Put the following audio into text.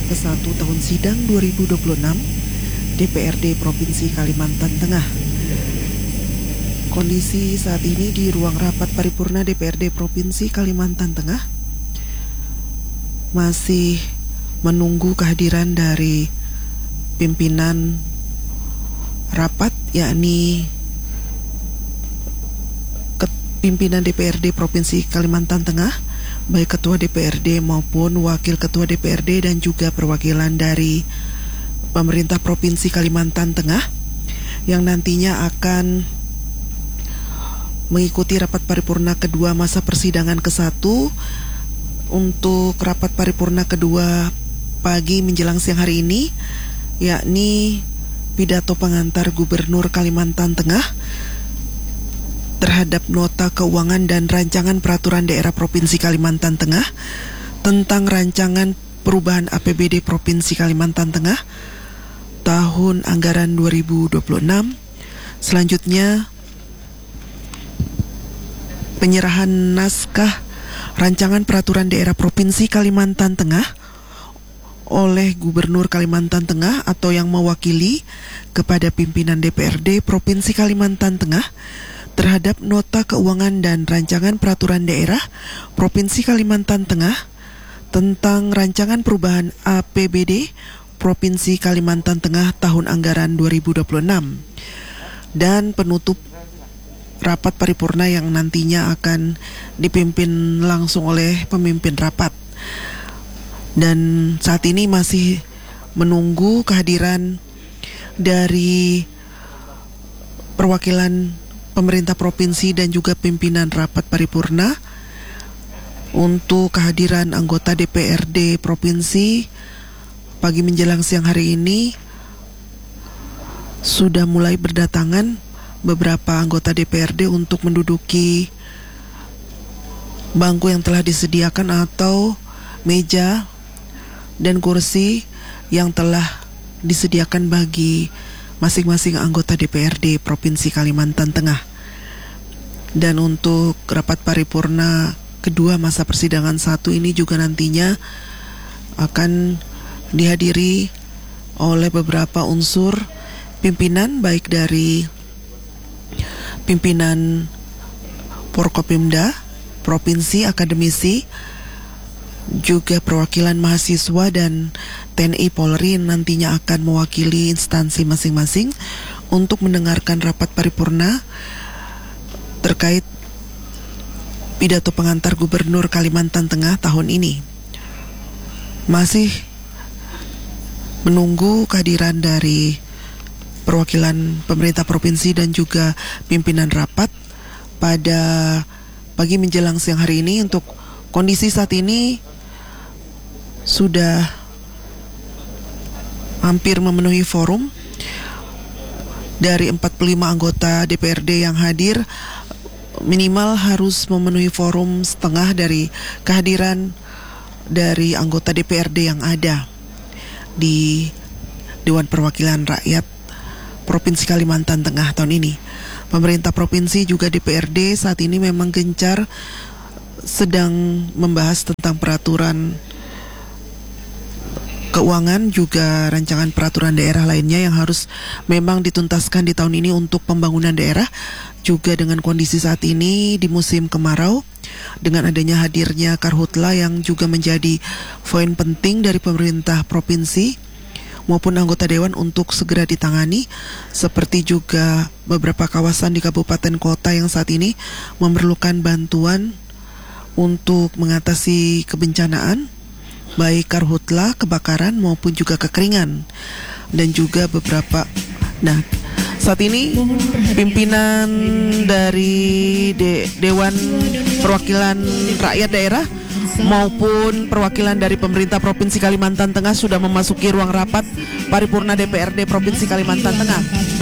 ke-1 tahun sidang 2026 DPRD Provinsi Kalimantan Tengah. Kondisi saat ini di ruang rapat paripurna DPRD Provinsi Kalimantan Tengah masih menunggu kehadiran dari pimpinan rapat, yakni pimpinan DPRD Provinsi Kalimantan Tengah, baik Ketua DPRD maupun Wakil Ketua DPRD dan juga perwakilan dari pemerintah Provinsi Kalimantan Tengah yang nantinya akan mengikuti rapat paripurna kedua masa persidangan ke-1. Untuk rapat paripurna kedua pagi menjelang siang hari ini, yakni pidato pengantar Gubernur Kalimantan Tengah terhadap nota keuangan dan rancangan peraturan daerah Provinsi Kalimantan Tengah tentang rancangan perubahan APBD Provinsi Kalimantan Tengah tahun anggaran 2026. Selanjutnya, penyerahan naskah rancangan peraturan daerah Provinsi Kalimantan Tengah oleh Gubernur Kalimantan Tengah atau yang mewakili kepada pimpinan DPRD Provinsi Kalimantan Tengah terhadap nota keuangan dan rancangan peraturan daerah Provinsi Kalimantan Tengah tentang rancangan perubahan APBD Provinsi Kalimantan Tengah tahun anggaran 2026, dan penutup rapat paripurna yang nantinya akan dipimpin langsung oleh pemimpin rapat. Dan saat ini masih menunggu kehadiran dari perwakilan pemerintah provinsi dan juga pimpinan rapat paripurna. Untuk kehadiran anggota DPRD provinsi pagi menjelang siang hari ini sudah mulai berdatangan beberapa anggota DPRD untuk menduduki bangku yang telah disediakan atau meja dan kursi yang telah disediakan bagi masing-masing anggota DPRD Provinsi Kalimantan Tengah. Dan untuk rapat paripurna kedua masa persidangan 1 ini juga nantinya akan dihadiri oleh beberapa unsur pimpinan, baik dari pimpinan Forkopimda Provinsi, akademisi, juga perwakilan mahasiswa dan TNI Polri nantinya akan mewakili instansi masing-masing untuk mendengarkan rapat paripurna terkait pidato pengantar Gubernur Kalimantan Tengah tahun ini. Masih menunggu kehadiran dari perwakilan pemerintah provinsi dan juga pimpinan rapat pada pagi menjelang siang hari ini. Untuk kondisi saat ini sudah hampir memenuhi forum. Dari 45 anggota DPRD yang hadir, minimal harus memenuhi forum setengah dari kehadiran dari anggota DPRD yang ada di Dewan Perwakilan Rakyat Provinsi Kalimantan Tengah tahun ini. Pemerintah provinsi juga DPRD saat ini memang gencar sedang membahas tentang peraturan keuangan, juga rancangan peraturan daerah lainnya yang harus memang dituntaskan di tahun ini untuk pembangunan daerah. Juga dengan kondisi saat ini di musim kemarau, dengan adanya hadirnya Karhutla yang juga menjadi poin penting dari pemerintah provinsi maupun anggota dewan untuk segera ditangani, seperti juga beberapa kawasan di kabupaten kota yang saat ini memerlukan bantuan untuk mengatasi kebencanaan, baik karhutla, kebakaran maupun juga kekeringan. Dan juga beberapa, saat ini pimpinan dari Dewan Perwakilan Rakyat Daerah maupun perwakilan dari pemerintah Provinsi Kalimantan Tengah sudah memasuki ruang rapat paripurna DPRD Provinsi Kalimantan Tengah.